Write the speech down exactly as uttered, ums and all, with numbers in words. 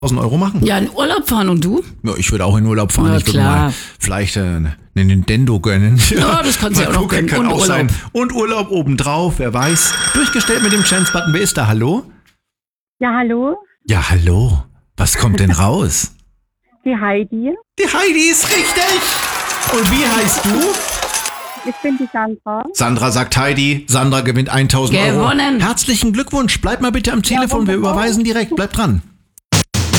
tausend Euro machen? Ja, in Urlaub fahren und du? Ja, ich würde auch in Urlaub fahren. Ja, ich würde klar. mal vielleicht äh, einen Nintendo gönnen. Ja, das kannst du ja auch noch gönnen. Kann Und auch Urlaub. sein. Und Urlaub obendrauf, wer weiß. Durchgestellt mit dem Chance-Button. Wer ist da? Hallo? Ja, hallo, Ja, hallo. Was kommt denn raus? die Heidi. Die Heidi ist richtig. Und wie heißt du? Ich bin die Sandra. Sandra sagt Heidi. Sandra gewinnt tausend Euro. Gewonnen. Herzlichen Glückwunsch. Bleib mal bitte am Telefon. Wir wunderbar. überweisen direkt. Bleib dran.